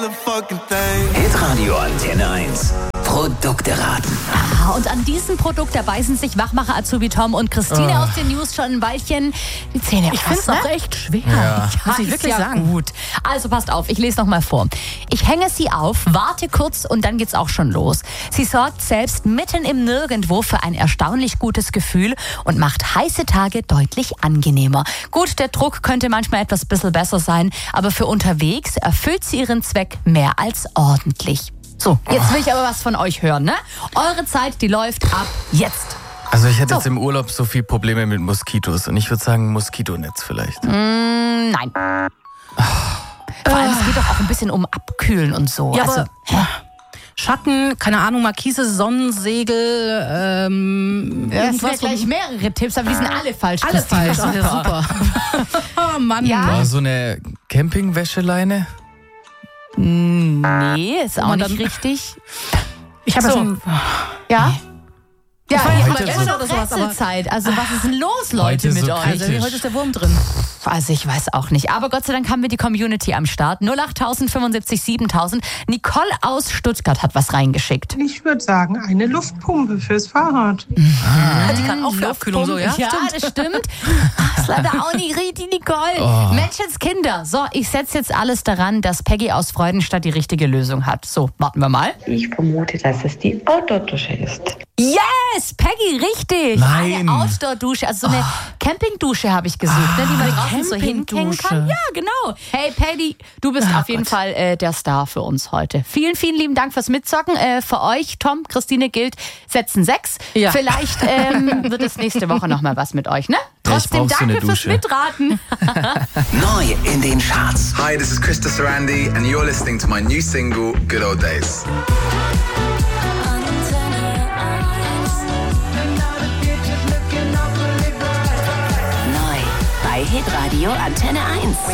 Hitradio Antenne 1. Produkte raten. Und an diesem Produkt, da beißen sich Wachmacher Azubi Tom und Christine aus den News schon ein Weilchen die Zähne aus. Ich finde es auch echt schwer. Ja, muss ich wirklich sagen. Gut. Also passt auf, ich lese noch mal vor. Ich hänge sie auf, warte kurz und dann geht's auch schon los. Sie sorgt selbst mitten im Nirgendwo für ein erstaunlich gutes Gefühl und macht heiße Tage deutlich angenehmer. Gut, der Druck könnte manchmal etwas bisschen besser sein, aber für unterwegs erfüllt sie ihren Zweck mehr als ordentlich. So, jetzt will ich aber was von euch hören, ne? Eure Zeit, die läuft ab jetzt. Also ich hätte jetzt im Urlaub so viel Probleme mit Moskitos und ich würde sagen Moskitonetz vielleicht. Nein. Vor allem, es geht doch auch ein bisschen um Abkühlen und so. Ja, also, aber Schatten, keine Ahnung, Markise, Sonnensegel, das sind ja irgendwas. gleich mehrere Tipps, aber die sind alle falsch. Alles Christine. falsch. Ja, super. Oh Mann. Ja. War so eine Campingwäscheleine? Nee, ist auch man nicht dann- richtig. Ich habe So. ja schon... Ja? Ja, war ja jetzt heute ist so- noch oder sowas, aber- Rätselzeit. Also was ist denn los, Leute, Heute mit so euch? kritisch. Also, heute ist der Wurm drin. Also ich weiß auch nicht. Aber Gott sei Dank haben wir die Community am Start. 08000 75 7000. Nicole aus Stuttgart hat was reingeschickt. Ich würde sagen, eine Luftpumpe fürs Fahrrad. Die kann auch für Abkühlung so, ja? Ja, das stimmt. Ist leider auch nicht richtig, Nicole. Menschenskinder. So, ich setze jetzt alles daran, dass Peggy aus Freudenstadt die richtige Lösung hat. So, warten wir mal. Ich vermute, dass es die Outdoor-Dusche ist. Yes, Peggy, richtig. Nein. Eine Outdoor-Dusche, also so eine Campingdusche habe ich gesucht, ne, die man draußen so hinhängen kann. Ja, genau. Hey, Peggy, du bist auf jeden Fall der Star für uns heute. Vielen, vielen lieben Dank fürs Mitzocken. Für euch, Tom, Christine, gilt, setzen 6. Ja. Vielleicht wird es nächste Woche nochmal was mit euch, ne? Trotzdem brauch so eine danke fürs Dusche. Mitraten. Neu in den Charts. Hi, this is Krista Sarandi, and you're listening to my new single, Good Old Days. Neu bei Hitradio Antenne 1.